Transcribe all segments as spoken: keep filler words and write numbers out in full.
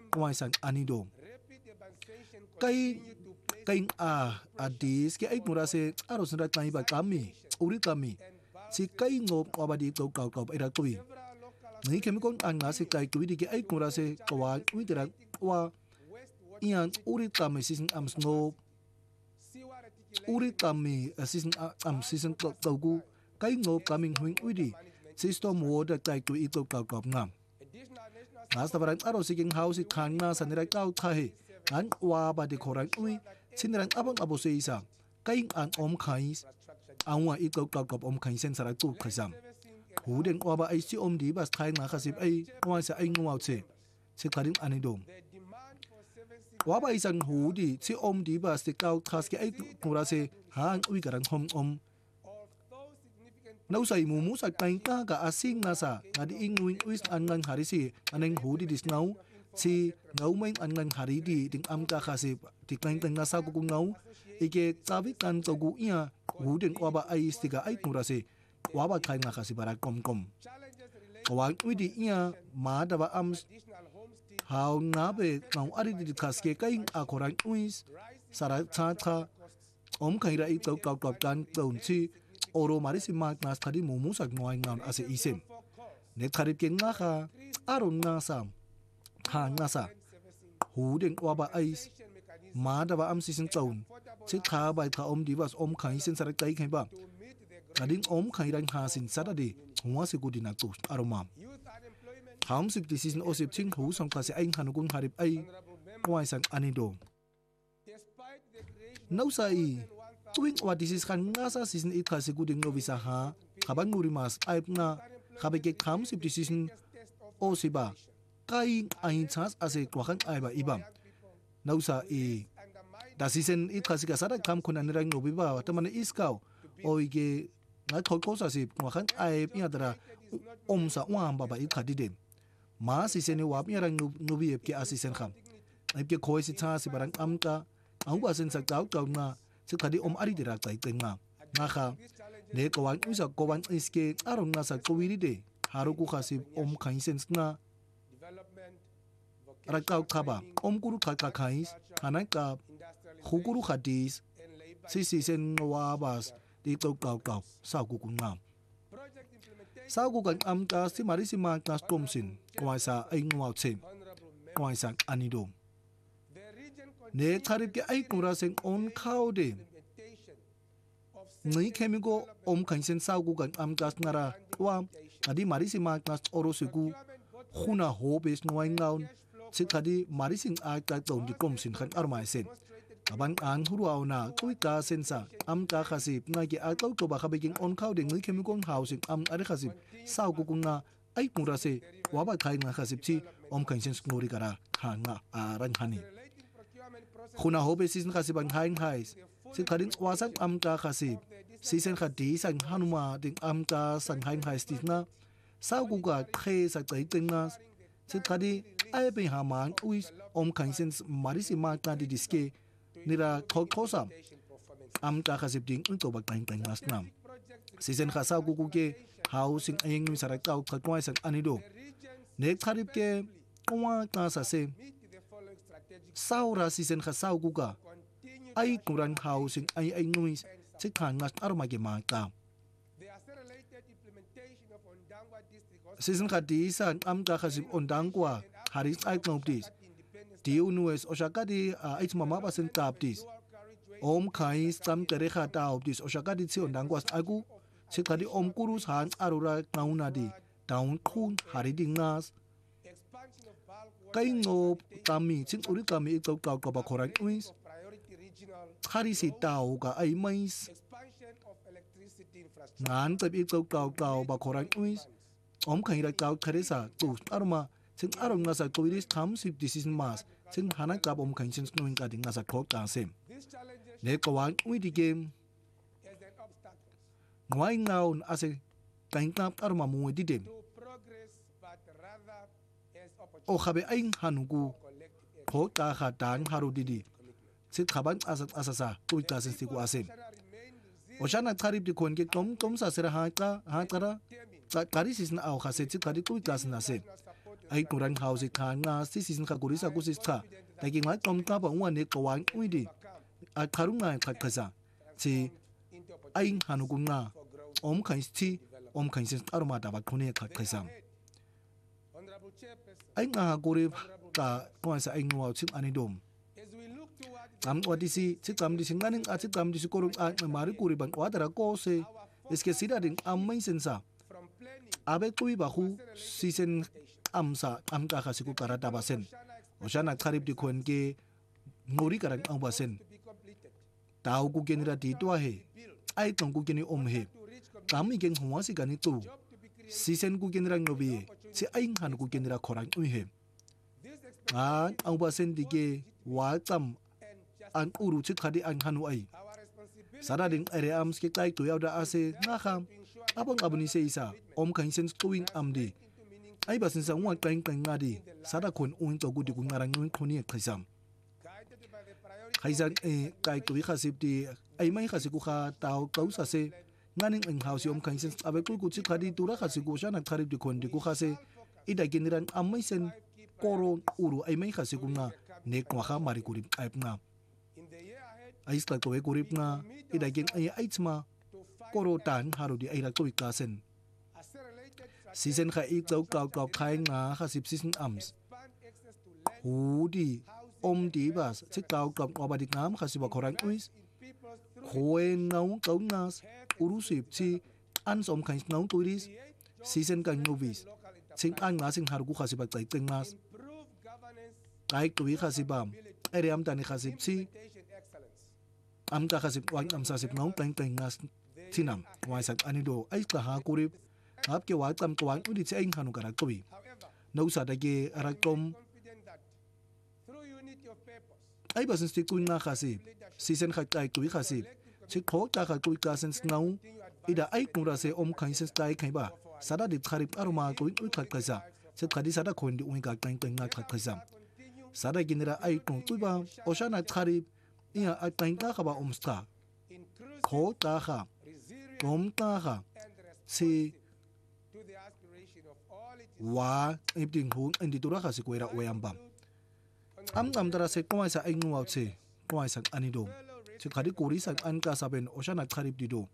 kwai sang anido kai kai a adis ke ai mura se aro sendra kai ba kami uri kami si kai ngop kwa di kau kau kau era kui ni kemi kon anga se kai kui di ke ai mura se kwa ui dira kwa ian uri kami sisin am snow uri kami sisin am sisin kau gu kai ngop kami hui ui di system water kai kui kau kau kau ngam Nasta barang aro siging house kan na sa niray kau tahe an wa ba di korang ui sinirang abang abo sa isa kaing ang om kais ang wa ikaw kau kau om kaisen sa tu kasam hudeng wa ba ay si om di bas tayo nga kasip ay wa sa ay nguwaw se si karing anidom wa ba isang hudi si om di bas di kau kas ki ay mura se hang ui karang hom om Nausay mumusag kain ka ka asing nasa ngadi ingwing uis angang hari si aneng hudi dis ngau si ngau main angang hari di ding am ka kasi di kain teng nasa kukung ngau ike sabi kan togu iya hudeng waba ay istiga ay murasi waba kain nga kasi barak kom kom kawang udi iya madaba am hau ngabe ngau ari di kaske kain akorang uis sarat tata om kaira ito kau kau kan taun si Oro marisi magnas tadi mumusag ngoay ngaon ase isim. Ne tarip ke nga ka, aron nga sam. Ha nga sa. Hudeng waba ais. Madaba am sisin taon. Si tabay ka om divas om kaisin sarak tay kay ba. Kading om kairang hasin sadadi. Huwa si kudi na to aromam. Ham sip di sisin osip ching hu sang kasi ay hanugong harip ay. Kuway sang anido. Nausay. Tuwing wadisis kan nga sa season eight kasi kuding no visa ha kaban muri mas ay na kabike kam sip di season o siba kai ain chas ase kwakan ay ba ibam nausa e da season eight kasi kasara kam kunan rang no biba taman iskaw o ige na thol ko sa sip kwakan ay pia dara om sa wam baba i khadiden ma season ni wap yarang no bi ke asisen kham ay ke khoi si cha si barang amta ang wasen sa taw taw na si kadi om ari dira tay tenga naka ne kawan usa kawan iske arong nasa kawiri de haru ku kasi om kaisen na rakaw kaba om guru kaka kais hanan ka huguru hadis si si sen wabas di to kaw kaw sa ku kunga sa ku kan am ka si mari si ma ka tomsin kwa sa ay ngwaw chen kwa sa anido ne tarip ke ay kuraseng on kaude ngi kemigo om kansen saugu kan am gas nara wa adi marisi magnas orosigu khuna hobes ngoy ngaun sikadi marising aka ton di komsin kan armaisen aban an huruaw na kuita sensa am ka khasip ngagi akaw to ba khabiging on kaude ngi kemigo housing am ari khasip saugu kunga ay kurase wa ba khai nga khasip chi om kansen ngori kara hanga aran hani Khuna hobe season kasi bang haing hais. Si kading wasang amta kasi. Season kadi sang hanuma ding amta sang haing hais di na. Sa guga khe sa tay tingas. Si kadi ay be hamang uis om kaisen marisi magna di diske. Nira kol kosam. Amta kasi ding untuk bag taing tingas nam. Season kasa guguge housing ayeng mi sarak tau kakwai sang anido. Nek karib ke kuwa kasa se. Saura season khasaw guga ay kuran housing ay ay nuis si kangas armage mata season khadisa am ka khasib ondangwa haris ay knoptis diu nues oshakadi ay mama pasen taptis om khai sam tere khata optis oshakadi si ondangwas agu si khadi om kurus han arura naunadi down khun haridingas Kain ngop kami sing uri kami ikaw kaw ka ba korang uis hari si tao ka ay mais ngan tab ikaw kaw kaw ba korang uis om kaira kaw karesa tu arma sing arong nasa kuwiris tam sip decision mas sing hanak kap om kain sing knowing ka ding nasa kok ka sem ne kawang ui di game ngwai ngaun ase kain kap arma mu di dem o khabe aing hanugu ko ta khatan haru didi sit khaban asat asasa tu ta sin siku asem o shana tharip di kon ke tom tom sa sera ha ka ha tara ta kari sis na au khase sit kari tu ta sin asem ay kurang house ka nga si season ka kurisa kusista taki nga tom ka ba wane kawan uidi at karunga katkaza si ay hanugunga om kansti om kansin armada ba kune katkaza ay nga gurib ka kung sa ay ngaw sim anidom am wadisi si kam di singaning at si kam di siguro at mari kuriban wadara ko se es que sida ding amay sensa abe kui bahu season amsa amka khasiku karata basen oshana kharib di khon ke ngori karang ang basen tau ku kenira di to he ai tong ku keni om he kami geng hwa si gani tu season ku kenira ngobi si ai han ku kenira khorang ui he a ang basen dige wa tam an uru chi khadi an hanu ai sada ding ere am ski tai tu yauda ase nga kham abang abuni se isa om kan sen tuing amdi ai basin sa wan kain kain ngadi sada kon un to gudi ku ngarang ngun khoni khaisam khaizan e kai tu khasip di ai mai khasiku kha taw kau sa se nganing eng house om kan sen abe ku ku chi khadi tura khasiku shana kharib di kon di ku khase ida giniran amai sen koro uru ai mai khasiku nga ne kwa kha mari kurip ai nga ai sta ko e kurip nga ida gen ai aitsma koro tan haru di ai ra to ikasen season kha ik chau kau kau khai nga kha sip season ams hu di om di bas chi kau kau ba di ngam kha siba khorang uis khoen ngau kau ngas uru sip chi an som khai ngau turis season kan movies sing an nga sing haru ku kha siba tai teng ngas kai tu kha sibam ere am tani kha sip chi am ka kha sip wan am sa sip ngau teng teng ngas tinam wai sak anido ai ka ha kurip ap ke wa tam kwang udi che hanu kara kobi no sa da ge arakom ai basin sti kun na khasi season kha kai tu khasi chi kho ta kha tu ka sen snau ida ai kura se om khain sen stai khai ba sada di kharip aruma tu u khat kaza che khadi sada khon di ui ka tang tang na khat kaza sada ginera ai tu tu ba oshana kharip ia ai tang ka ba om sta kho ta kha om ta kha si wa ibding hung indi tura khasi kwera oyamba am am dara se komai sa ai nuwa che komai sa anido che khadi kori sa an ka saben oshana kharip dido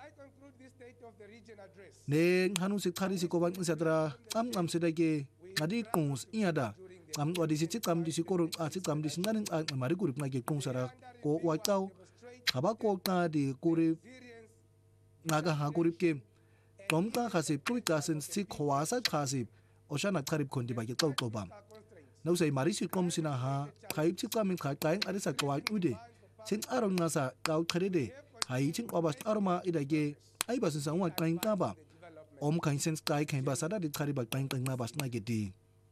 ne hanu se khari si ko ban sa dara am am se dage ngadi kons iada am wadi si chikam di si korun a chikam di singanin a mari kurip na ge konsara ko wa tau khaba ko ta di kurip naga ha kurip ke tomta khasip tu ka sen si khwasa khasip oshana kharip khondi ba ge tau to bam no sei mari si kom sina ha khaip chi kamin kha kain ari sa kwa ude sin aron na sa kau khrede hai ching obas arma idage ai ba sin sa wa kain ka ba om kain sen sky kain ba sada di khari ba kain kain na bas na ge di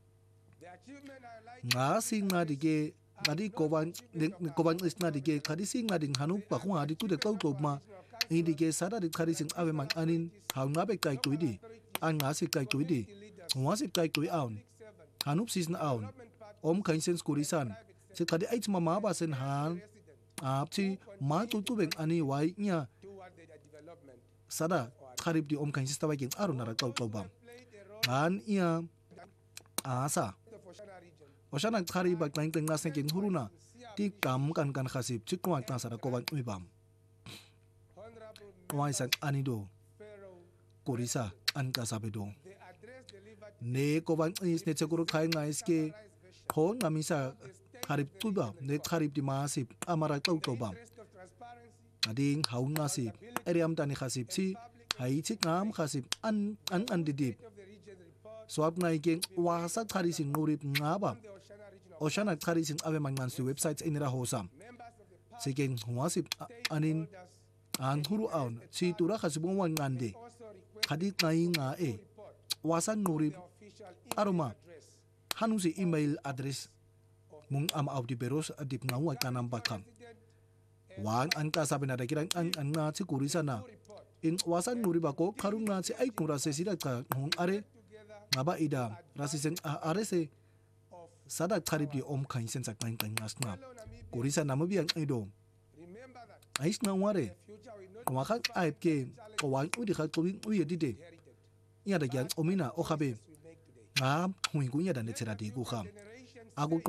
nga sing na dige ngadi koban koban is na dige khadi sing na ding hanu pa khu adi tu de tau to ma idige sada di khari sing ave man anin haw na be kai tu di an nga si kai tu di wa si kai tu aun hanup season aun om kain sen kurisan se khadi ai mama ba sen han ap chi ma tu tu beng ani wai nya sada kharip di om kain sista ba gen aru na ra tau tau bam an ia asa oshana khari ba kain kain na sen gen huruna ti kam kan kan khasip chi kwa ta sara ko ban ui bam wai san ani do kurisa an ka sabedo ne ko ban is ne chekuru khai nga iske khon ngamisa kharip tuba ne kharip di masip amara tau tau bam ading haun nasip eriam tani khasip si hai chi ngam khasip an an an didip swap ngai geng wasa khari sing ngurip ngaba oshana khari sing ave man man su websites inira hosam sigeng huasip anin an huru aun si tura khasibong wan ngande khadi ngai nga e wasan ngurip aruma hanu si email address mung am audi beros adip ngawa kanam bakam wan an ka sabi na dakiran an an nga si kurisa na in wasan nguri bako karung nga si ay kura se sida ka hung are ngaba ida rasisen are se sada karib di om kain sen sak kain kain ngas na kurisa na mabiang ido ais na ware kwa khak aip ke kwa udi khak tuwing uye dide iya da gyan omina o khabe xa huingunya dan etera di ku kham aku